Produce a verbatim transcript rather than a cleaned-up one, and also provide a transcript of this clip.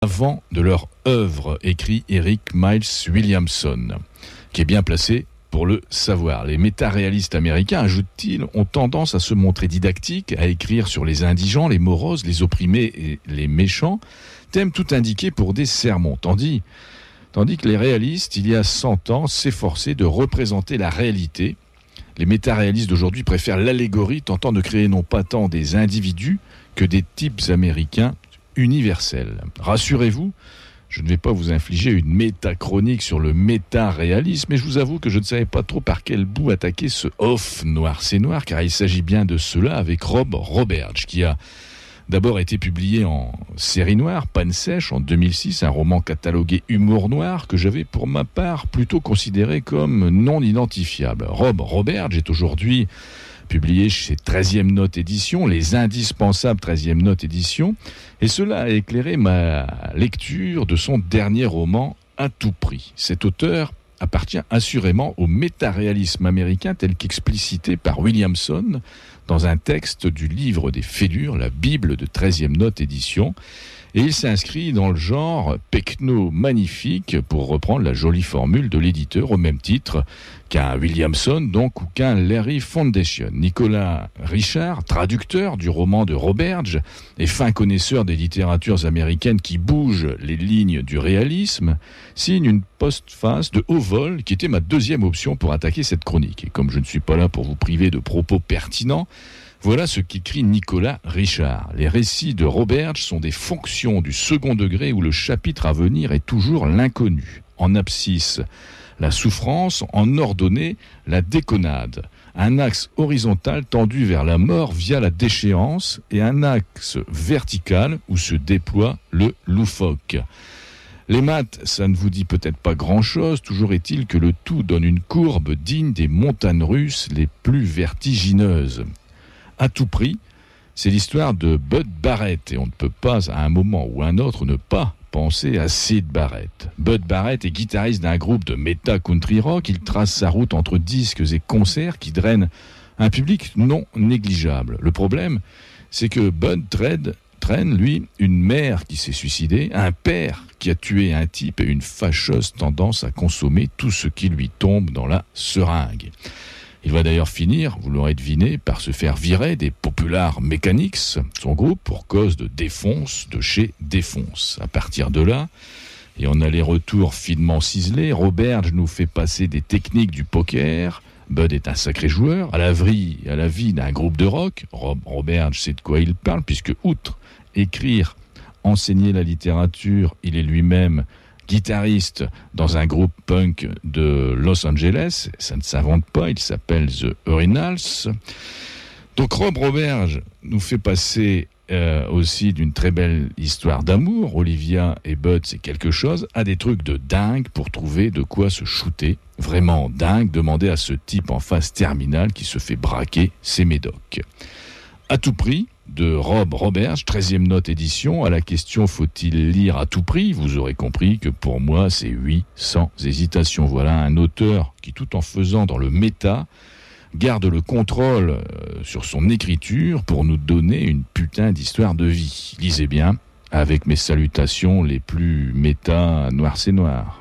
avant de leur œuvre, écrit Eric Miles Williamson, qui est bien placé pour le savoir. Les métaréalistes américains, ajoute-t-il, ont tendance à se montrer didactiques, à écrire sur les indigents, les moroses, les opprimés et les méchants, thèmes tout indiqués pour des sermons, tandis, tandis que les réalistes, il y a cent ans, s'efforçaient de représenter la réalité. Les métaréalistes d'aujourd'hui préfèrent l'allégorie, tentant de créer non pas tant des individus que des types américains universels. Rassurez-vous, je ne vais pas vous infliger une métachronique sur le métaréalisme, mais je vous avoue que je ne savais pas trop par quel bout attaquer ce off noir c'est noir, car il s'agit bien de cela avec Rob Roberge, qui a d'abord été publié en série noire, Panne sèche, en deux mille six, un roman catalogué humour noir que j'avais pour ma part plutôt considéré comme non identifiable. Rob Roberge est aujourd'hui publié chez treizième Note Édition, les indispensables treizième Note Édition, et cela a éclairé ma lecture de son dernier roman, À tout prix. Cet auteur appartient assurément au métaréalisme américain tel qu'explicité par Williamson dans un texte du livre des Fêlures, la Bible de treizième Note Édition, et il s'inscrit dans le genre pecno-magnifique, pour reprendre la jolie formule de l'éditeur, au même titre qu'un Williamson, donc, ou qu'un Larry Foundation. Nicolas Richard, traducteur du roman de Roberge et fin connaisseur des littératures américaines qui bougent les lignes du réalisme, signe une postface de haut vol qui était ma deuxième option pour attaquer cette chronique. Et comme je ne suis pas là pour vous priver de propos pertinents, voilà ce qu'écrit Nicolas Richard. Les récits de Roberge sont des fonctions du second degré où le chapitre à venir est toujours l'inconnu. En abscisse, la souffrance, en ordonnée, la déconnade. Un axe horizontal tendu vers la mort via la déchéance et un axe vertical où se déploie le loufoque. Les maths, ça ne vous dit peut-être pas grand-chose, toujours est-il que le tout donne une courbe digne des montagnes russes les plus vertigineuses. À tout prix, c'est l'histoire de Bud Barrett, et on ne peut pas, à un moment ou à un autre, ne pas penser à Syd Barrett. Bud Barrett est guitariste d'un groupe de méta country rock. Il trace sa route entre disques et concerts qui drainent un public non négligeable. Le problème, c'est que Bud traîne, traîne, lui, une mère qui s'est suicidée, un père qui a tué un type et une fâcheuse tendance à consommer tout ce qui lui tombe dans la seringue. Il va d'ailleurs finir, vous l'aurez deviné, par se faire virer des Popular Mechanics, son groupe, pour cause de défonce de chez Défonce. À partir de là, et en aller-retour finement ciselé, Roberge nous fait passer des techniques du poker. Bud est un sacré joueur, à la vie, à la vie d'un groupe de rock. Rob Roberge sait de quoi il parle, puisque outre écrire, enseigner la littérature, il est lui-même guitariste dans un groupe punk de Los Angeles. Ça ne s'invente pas, il s'appelle The Urinals. Donc Rob Roberge nous fait passer euh, aussi d'une très belle histoire d'amour. Olivia et Bud, c'est quelque chose, à des trucs de dingue pour trouver de quoi se shooter. Vraiment dingue, demandez à ce type en phase terminale qui se fait braquer ses médocs. À tout prix, de Rob Roberge, treizième Note Édition. À la question « Faut-il lire à tout prix ?» Vous aurez compris que pour moi, c'est oui, sans hésitation. Voilà un auteur qui, tout en faisant dans le méta, garde le contrôle euh, sur son écriture pour nous donner une putain d'histoire de vie. Lisez bien, avec mes salutations les plus méta noir c'est noir.